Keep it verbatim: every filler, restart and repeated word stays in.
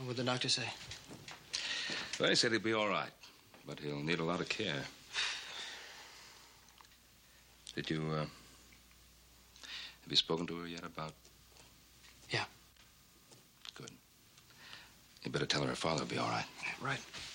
What would the doctor say? Well, he said he'll be all right, but he'll need a lot of care. Did you, uh... have you spoken to her yet about... Yeah. Good. You better tell her her father will be all right. Right.